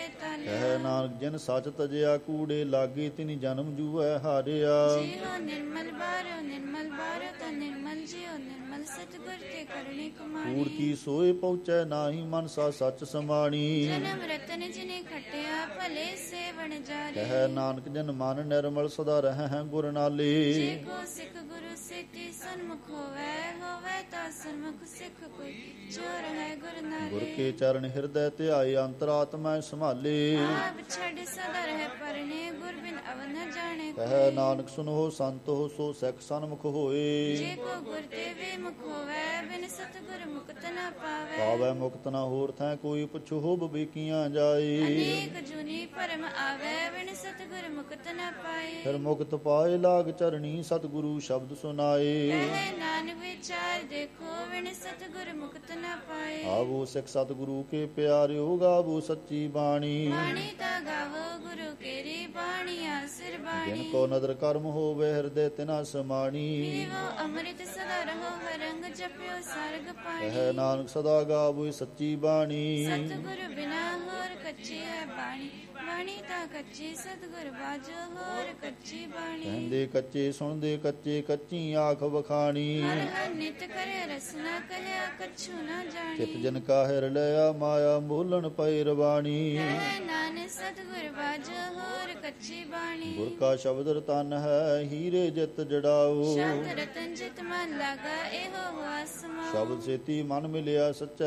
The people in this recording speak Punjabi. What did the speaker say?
ਤਾਲਿਆ। ਕਹਿ ਨਾਨਕ ਜਿਨ ਸੱਚ ਤਜਿਆ ਕੂੜੇ ਲਾਗੇ ਤਿਨ ਜਨਮ ਜੂਐ ਹਾਰਿਆ। ਜੀਉ ਨਿਰਮਲ ਬਾਰਿਓ ਨਿਰਮਲ ਬਾਰਿਓ ਤਾਂ ਨਿਰਮਲ ਜੀਉ ਨਿਰਮਲ ਸਤਿਗੁਰ ਤੇ ਕਰਨੀ ਕਮਾਣੀ। ਕੂੜ ਕੀ ਸੋਏ ਪਹੁੰਚੈ ਨਾਹੀ ਮਨਸਾ ਸੱਚ ਸਮਾਣੀ। ਜਨਮ ਰਤਨ ਜਿਨੇ ਖਟਿਆ ਭਲੇ ਸੇਵਨ ਜਾਰੇ। ਕਹਿ ਨਾਨਕ ਜਨ ਮਨ ਨਿਰਮਲ ਸਦਾ ਰਹਿ ਗੁਰ ਨਾਲੇ। ਜੇ ਕੋ ਸਿੱਖ ਗੁਰੂ ਸੇਤੀ ਸਨਮੁਖ ਹੋਵੇ ਹੋਵੇ ਤਾਂ ਸਨਮੁਖ ਸਿੱਖ ਕੋਈ ਜੋ ਰਹਿ ਗੁਰ ਨਾਲੇ। ਗੁਰ ਕੇ ਚਰਨ ਹਿਰਦੈ ਧਿਆਏ ਅੰਤਰਾਤਮੈ ਸੰਭਾਲੇ। ਆਪ ਛੱਡ ਸਦਾ ਰਹਿ ਪਰਨੇ ਗੁਰ ਬਿਨ ਅਵਨ ਨ ਜਾਣੇ। ਕਹਿ ਨਾਨਕ ਸੁਨੋ ਸੰਤੋ ਸੋ ਸਿੱਖ ਸਨਮੁਖ ਹੋਏ। ਜੇ ਕੋ ਗੁਰ ਤੇ ਵਿਮੁਖ ਹੋਵੇ ਬਿਨ ਸਤਿਗੁਰ ਮੁਕਤ ਨ ਪਾਵੇ। ਪਾਵੈ ਮੁਕਤ ਨਾ ਹੋਰ ਥੈ ਕੋਈ ਪੁੱਛੋ ਹੋਬ ਬੇਕੀਆਂ ਜਾਏ। ਅਨੇਕ ਜੁਨੀ ਭਰਮ ਆਵੇ ਬਿਨ ਸਤਿਗੁਰ ਮੁਕਤ ਨ ਪਾਏ। ਫਿਰ ਮੁਕਤ ਪਾਏ ਲਾਗ ਚਰਣੀ ਸਤਿਗੁਰੂ ਸ਼ਬਦ ਸੁਨਾਏ। ਕਹਿ ਨਾਨਕ ਵਿਚਾਰ ਦੇਖੋ ਬਿਨ ਸਤਿਗੁਰ ਮੁਕਤ ਨ ਪਾਏ। ਆਵੋ ਸਿੱਖ ਸਤਿਗੁਰੂ ਕੇ ਪਿਆਰਿਓ ਗਾਵੋ ਸੱਚੀ ਬਾਣੀ। ਬਾਣੀ ਤਾਂ ਗਾਵੋ ਗੁਰੂ ਕੇਰੀ ਬਾਣੀ ਆਸਿਰ ਬਾਣੀ। ਜਿਨ ਕੋ ਨਦਰ ਕਰਮ ਹੋਵੇ ਹਿਰਦੇ ਤਿਨਾ ਸਮਾਣੀ। ਪੀਵੋ ਅੰਮ੍ਰਿਤ ਸਦਾ ਰਹੋ ਹਰੰਗ ਜਪਿਓ ਸਰਗ ਪਾਣੀ। ਕਹਿ ਨਾਨਕ ਸਦਾ ਗਾਵੋ ਸੱਚੀ ਬਾਣੀ। ਸਤਿਗੁਰ ਬਿਨਾ ਹੋਰ ਕੱਚੀ ਹੈ ਬਾਣੀ। ਬਾਣੀ ਤਾਂ ਕੱਚੀ ਸਤਿਗੁਰ ਬਾਝੋ ਹੋਰ ਕੱਚੀ ਬਾਣੀ। ਕਹਿੰਦੇ ਕੱਚੇ ਸੁਣਦੇ ਕੱਚੇ ਕੱਚੀ ਆਖ ਵਖਾਣੀ। ਹਰ ਹਰ ਨਿਤ ਕਰੇ ਰਸਨਾ ਕਹਿਆ ਕਛੂ ਨਾ ਜਾਣੀ। ਚਿਤ ਜਨ ਕਾ ਹਿਰ ਲਿਆ ਮਾਇਆ ਮੋਲਣ ਪਈ ਰਵਾਣੀ। ਕਹਿ ਨਾਨਕ ਸਤਿਗੁਰ ਬਾਝੋ ਹੋਰ ਕੱਚੀ ਬਾਣੀ। ਗੁਰ ਕਾ ਸ਼ਬਦ ਰਤਨ ਹੈ ਹੀਰੇ ਜਿਤ ਜੜਾਓ। ਸ਼ਬਦ ਰਤਨ ਜਿਤ ਮਨ ਲਾਗਾ ਇਹੋ ਹੁਆ ਸਮਾਓ। ਸ਼ਬਦ ਸੇਤੀ ਮਨ ਮਿਲਿਆ ਸੱਚਾ